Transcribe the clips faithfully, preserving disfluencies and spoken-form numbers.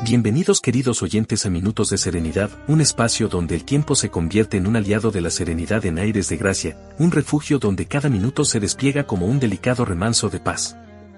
Bienvenidos queridos oyentes a Minutos de Serenidad, un espacio donde el tiempo se convierte en un aliado de la serenidad en aires de gracia, un refugio donde cada minuto se despliega como un delicado remanso de paz.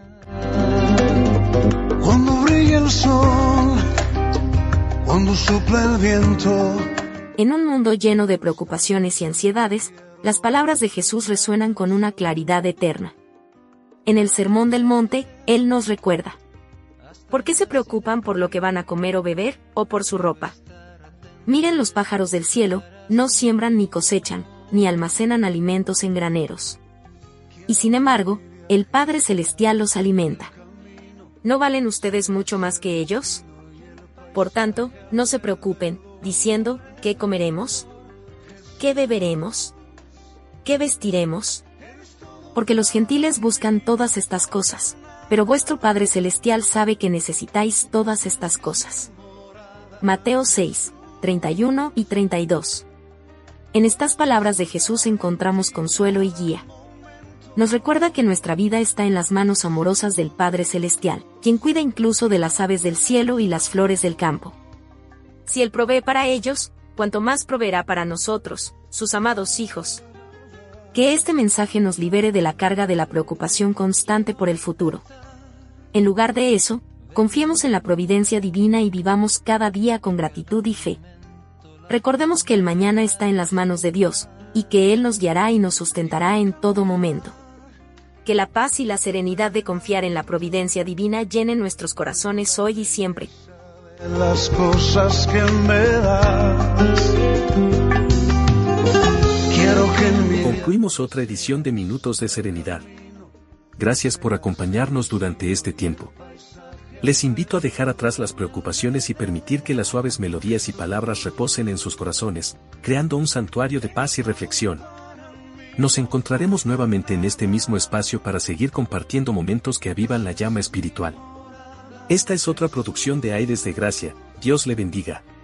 Cuando brilla el sol, cuando sopla el viento. En un mundo lleno de preocupaciones y ansiedades, las palabras de Jesús resuenan con una claridad eterna. En el Sermón del Monte, Él nos recuerda: ¿por qué se preocupan por lo que van a comer o beber, o por su ropa? Miren los pájaros del cielo, no siembran ni cosechan, ni almacenan alimentos en graneros. Y sin embargo, el Padre Celestial los alimenta. ¿No valen ustedes mucho más que ellos? Por tanto, no se preocupen, diciendo, ¿qué comeremos? ¿Qué beberemos? ¿Qué vestiremos? Porque los gentiles buscan todas estas cosas, pero vuestro Padre Celestial sabe que necesitáis todas estas cosas. Mateo seis, treinta y uno y treinta y dos. En estas palabras de Jesús encontramos consuelo y guía. Nos recuerda que nuestra vida está en las manos amorosas del Padre Celestial, quien cuida incluso de las aves del cielo y las flores del campo. Si Él provee para ellos, cuanto más proveerá para nosotros, sus amados hijos. Que este mensaje nos libere de la carga de la preocupación constante por el futuro. En lugar de eso, confiemos en la providencia divina y vivamos cada día con gratitud y fe. Recordemos que el mañana está en las manos de Dios, y que Él nos guiará y nos sustentará en todo momento. Que la paz y la serenidad de confiar en la providencia divina llenen nuestros corazones hoy y siempre. Las cosas que me das. Quiero que mi... Concluimos otra edición de Minutos de Serenidad. Gracias por acompañarnos durante este tiempo. Les invito a dejar atrás las preocupaciones y permitir que las suaves melodías y palabras reposen en sus corazones, creando un santuario de paz y reflexión. Nos encontraremos nuevamente en este mismo espacio para seguir compartiendo momentos que avivan la llama espiritual. Esta es otra producción de Aires de Gracia. Dios le bendiga.